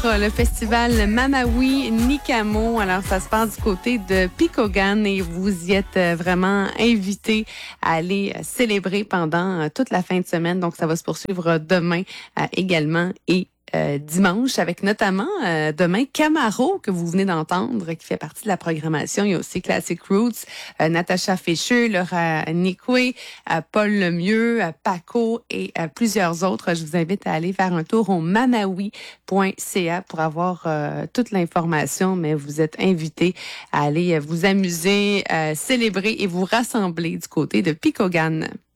Le festival Mamawi Nikamo. Alors, ça se passe du côté de Picogan et vous y êtes vraiment invités à aller célébrer pendant toute la fin de semaine. Donc, ça va se poursuivre demain également et dimanche avec notamment demain Camaro que vous venez d'entendre qui fait partie de la programmation. Il y a aussi Classic Roots, Natacha Fischer, Laura Nicoué, Paul Lemieux, Paco et plusieurs autres. Je vous invite à aller faire un tour au mamawi.ca pour avoir toute l'information, mais vous êtes invités à aller vous amuser, célébrer et vous rassembler du côté de Picogan.